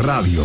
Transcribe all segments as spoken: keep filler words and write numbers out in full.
Radio.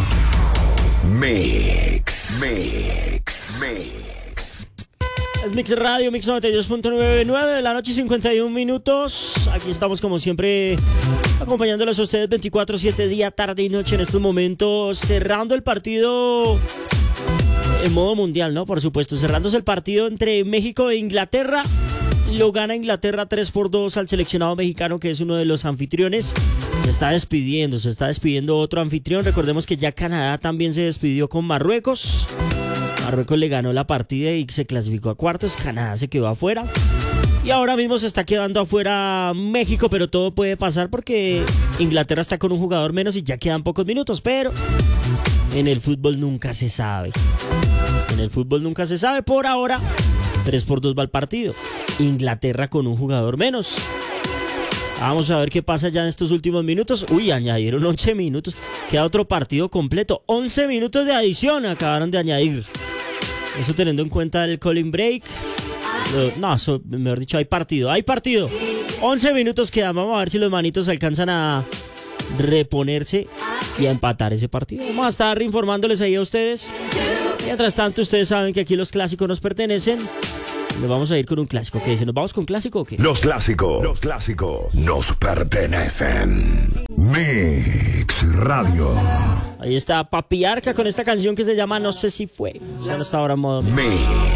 Mix, Mix, Mix. Es Mix Radio, Mix noventa y dos punto noventa y nueve de la noche, cincuenta y un minutos. Aquí estamos como siempre acompañándolos a ustedes veinticuatro siete, día, tarde y noche en estos momentos, cerrando el partido en modo mundial, ¿no? Por supuesto, cerrándose el partido entre México e Inglaterra. Lo gana Inglaterra tres por dos al seleccionado mexicano, que es uno de los anfitriones. Se está despidiendo, se está despidiendo otro anfitrión. Recordemos que ya Canadá también se despidió con Marruecos. Marruecos le ganó la partida y se clasificó a cuartos. Canadá se quedó afuera. Y ahora mismo se está quedando afuera México, pero todo puede pasar porque Inglaterra está con un jugador menos y ya quedan pocos minutos. Pero en el fútbol nunca se sabe. En el fútbol nunca se sabe. Por ahora, tres por dos va el partido. Inglaterra con un jugador menos. Vamos a ver qué pasa ya en estos últimos minutos. Uy, añadieron once minutos. Queda otro partido completo. once minutos de adición acabaron de añadir. Eso teniendo en cuenta el calling break. No, eso, mejor dicho, hay partido. Hay partido. once minutos quedan. Vamos a ver si los manitos alcanzan a reponerse y a empatar ese partido. Vamos a estar informándoles ahí a ustedes. Mientras tanto, ustedes saben que aquí los clásicos nos pertenecen. Nos vamos a ir con un clásico. ¿Qué dicen? ¿Nos vamos con clásico o qué? Los clásicos, los clásicos nos pertenecen. Mix Radio. Ahí está Papi Arca con esta canción que se llama No sé si fue. Ya no está ahora en modo Mix.